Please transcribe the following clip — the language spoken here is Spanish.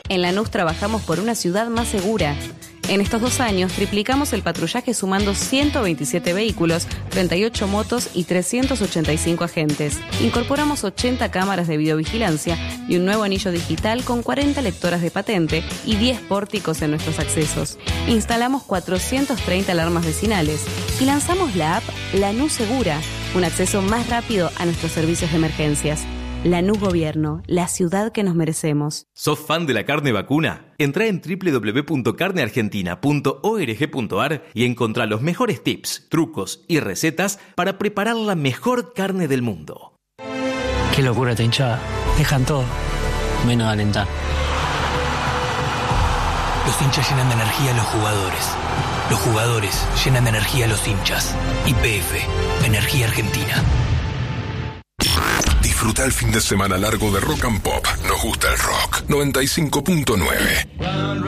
En Lanús trabajamos por una ciudad más segura. En estos 2 años triplicamos el patrullaje sumando 127 vehículos, 38 motos y 385 agentes. Incorporamos 80 cámaras de videovigilancia y un nuevo anillo digital con 40 lectoras de patente y 10 pórticos en nuestros accesos. Instalamos 430 alarmas vecinales y lanzamos la app Lanús Segura, un acceso más rápido a nuestros servicios de emergencias. Lanús Gobierno, la ciudad que nos merecemos. ¿Sos fan de la carne vacuna? Entrá en www.carneargentina.org.ar y encontrá los mejores tips, trucos y recetas para preparar la mejor carne del mundo. Qué locura esta hinchada. Dejan todo, menos alentar. Los hinchas llenan de energía a los jugadores. Los jugadores llenan de energía a los hinchas. YPF, Energía Argentina. Disfruta el fin de semana largo de Rock and Pop. Nos gusta el rock. 95.9.